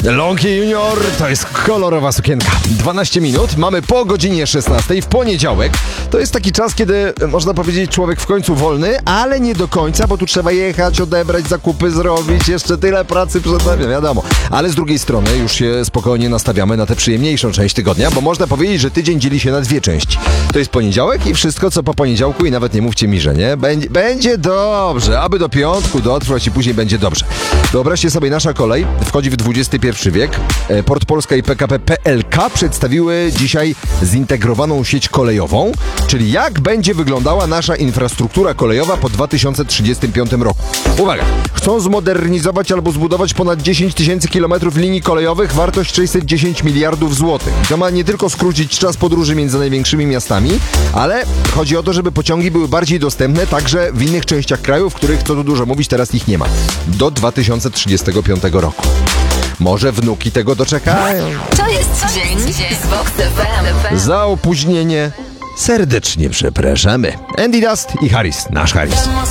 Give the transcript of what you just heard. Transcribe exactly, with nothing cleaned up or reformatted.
Lonki Junior to jest kolorowa sukienka. dwanaście minut, mamy po godzinie szesnastej w poniedziałek. To jest taki czas, kiedy można powiedzieć człowiek w końcu wolny, ale nie do końca, bo tu trzeba jechać, odebrać, zakupy zrobić, jeszcze tyle pracy przed nami, wiadomo. Ale z drugiej strony już się spokojnie nastawiamy na tę przyjemniejszą część tygodnia, bo można powiedzieć, że tydzień dzieli się na dwie części. To jest poniedziałek i wszystko co po poniedziałku i nawet nie mówcie mi, że nie. Będzie, będzie dobrze, aby do piątku dotrwać i później będzie dobrze. Wyobraźcie sobie, nasza kolej wchodzi w dwudziesty pierwszy wiek. Port Polska i P K P P L K przedstawiły dzisiaj zintegrowaną sieć kolejową, czyli jak będzie wyglądała nasza infrastruktura kolejowa po dwa tysiące trzydziestym piątym roku. Uwaga! Chcą zmodernizować albo zbudować ponad dziesięć tysięcy kilometrów linii kolejowych, wartość sześćset dziesięć miliardów złotych. To ma nie tylko skrócić czas podróży między największymi miastami, ale chodzi o to, żeby pociągi były bardziej dostępne także w innych częściach kraju, w których, co tu dużo mówić, teraz ich nie ma. Do dwa tysiące trzydziestego piątego roku. Może wnuki tego doczekają. To jest dzień z Vox F M. Za opóźnienie serdecznie przepraszamy. Andy Dust i Harris, nasz Harris.